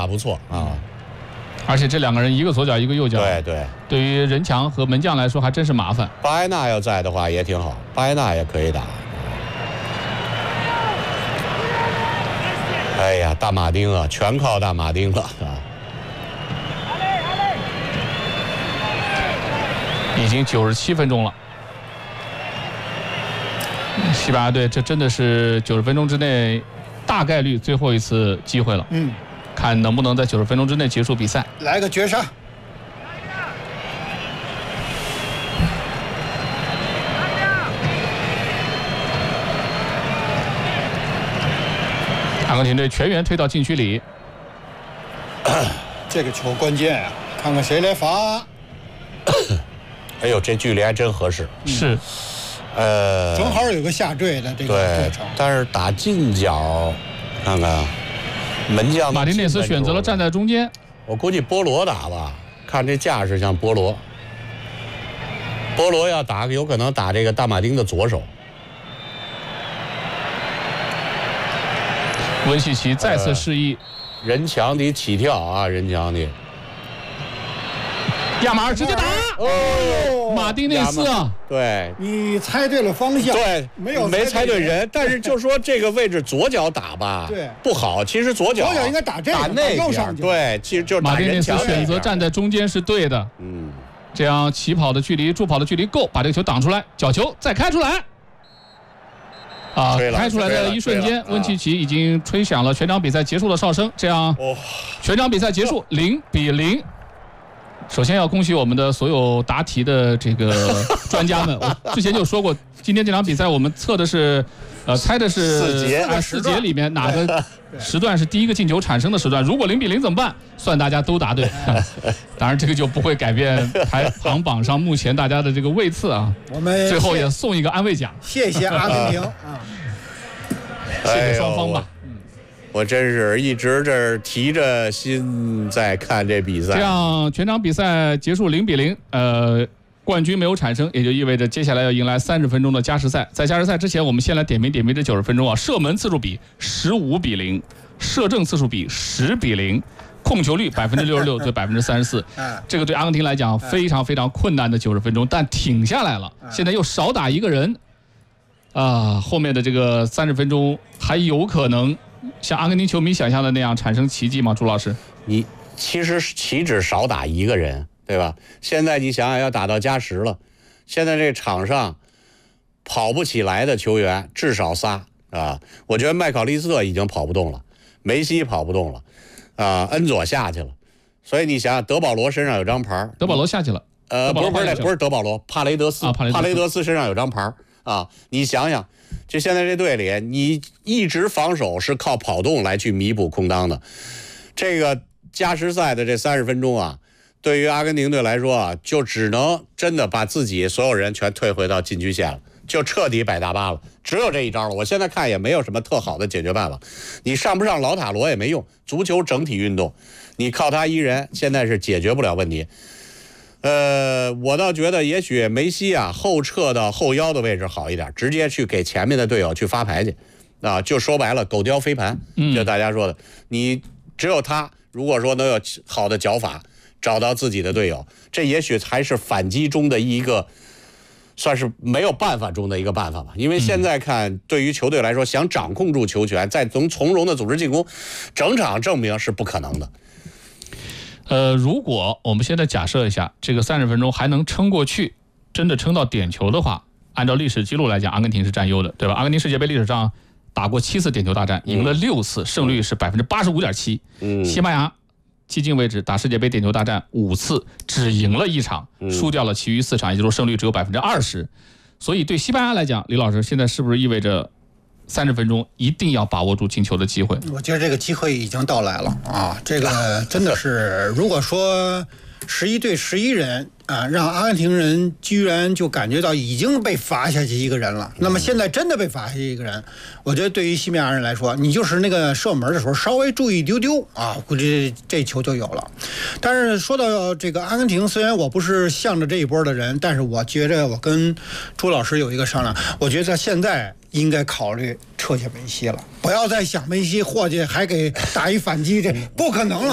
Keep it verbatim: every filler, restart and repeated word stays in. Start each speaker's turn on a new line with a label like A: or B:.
A: 法不错啊。
B: 而且这两个人一个左脚一个右脚，
A: 对对，
B: 对于任强和门将来说还真是麻烦。
A: 巴埃纳要在的话也挺好，巴埃纳也可以打。哎呀，大马丁啊，全靠大马丁了啊！
B: 已经九十七分钟了，西班牙队这真的是九十分钟之内大概率最后一次机会了。
C: 嗯。
B: 看能不能在九十分钟之内结束比赛，
C: 来个绝杀。
B: 阿根廷队全员推到禁区里，
C: 这个球关键啊，看看谁来罚。
A: 哎呦，这距离还真合适。
B: 是，
A: 呃，
C: 正好有个下坠的这个过程。
A: 但是打近角，看看。门将
B: 马丁内斯选择了站在中间，
A: 我估计波罗打吧，看这架势像波罗。波罗要打，有可能打这个大马丁的左手。
B: 温西奇再次示意，
A: 呃、任强得起跳啊，任强得。
B: 亚马尔直接打，
A: 哦，
B: 马丁内斯啊，
A: 对，
C: 你猜对了方向，
A: 对，
C: 没有
A: 没猜对人，但是就说这个位置左脚打吧，
C: 对，
A: 不好，其实左脚
C: 左脚应该打这个，
A: 打那
C: 右上角，
A: 对，其实就是
B: 马丁内斯选择站在中间是对的，
A: 嗯，
B: 这样起跑的距离、助跑的距离够，把这个球挡出来，角球再开出来。啊，开出来的一瞬间，温契奇已经吹响了全场比赛结束的哨声，这样全场比赛结束，零比零。首先要恭喜我们的所有答题的这个专家们，我之前就说过，今天这场比赛我们测的是，呃，猜的是
A: 四节
B: 啊四节里面哪个时段是第一个进球产生的时段，如果零比零怎么办？算大家都答对，当然这个就不会改变排行榜上目前大家的这个位次啊。
C: 我们
B: 最后也送一个安慰奖，
C: 谢谢阿根廷啊，
B: 谢谢双方吧。
A: 我真是一直这儿提着心在看这比赛。
B: 这样全场比赛结束零比零，呃，冠军没有产生，也就意味着接下来要迎来三十分钟的加时赛。在加时赛之前，我们先来点评点评这九十分钟啊，射门次数比十五比零，射正次数比十比零，控球率百分之六十六对百分之三十四。这个对阿根廷来讲非常非常困难的九十分钟，但挺下来了。现在又少打一个人，啊，后面的这个三十分钟还有可能像阿根廷球迷想象的那样产生奇迹吗？朱老师，
A: 你其实岂止少打一个人，对吧？现在你想想要打到加时了，现在这场上跑不起来的球员至少仨啊！我觉得麦考利斯特已经跑不动了，梅西跑不动了，啊，恩佐下去了，所以你想想，德保罗身上有张牌，
B: 德保罗下去了，
A: 呃，不是不是不是德保罗，帕雷德斯，
B: 啊、帕雷德斯
A: 帕雷德斯身上有张牌啊！你想想。就现在这队里，你一直防守是靠跑动来去弥补空当的。这个加时赛的这三十分钟啊，对于阿根廷队来说啊，就只能真的把自己所有人全退回到禁区线了，就彻底摆大巴了。只有这一招了。我现在看也没有什么特好的解决办法。你上不上老塔罗也没用，足球整体运动，你靠他一人现在是解决不了问题。呃，我倒觉得也许梅西啊后撤到后腰的位置好一点，直接去给前面的队友去发牌去，啊，就说白了狗叼飞盘，就大家说的，你只有他如果说能有好的脚法，找到自己的队友，这也许还是反击中的一个，算是没有办法中的一个办法吧。因为现在看，对于球队来说，想掌控住球权，再从从容的组织进攻，整场证明是不可能的。
B: 呃，如果我们现在假设一下，这个三十分钟还能撑过去，真的撑到点球的话，按照历史记录来讲，阿根廷是占优的，对吧？阿根廷世界杯历史上打过七次点球大战，赢了六次，嗯、胜率是百分之八十五点七。嗯，西班牙迄今为止打世界杯点球大战五次，只赢了一场，输掉了其余四场，也就是说胜率只有百分之二十。所以对西班牙来讲，李老师现在是不是意味着三十分钟一定要把握住进球的机会？
C: 我觉得这个机会已经到来了啊！这个真的是，如果说十一对十一人啊，让阿根廷人居然就感觉到已经被罚下去一个人了，那么现在真的被罚下去一个人，我觉得对于西班牙人来说，你就是那个射门的时候稍微注意一丢丢啊，估计这球就有了。但是说到这个阿根廷，虽然我不是向着这一波的人，但是我觉着我跟朱老师有一个商量，我觉得现在应该考虑撤下梅西了，不要再想梅西，伙计还给打一反击，这不可能了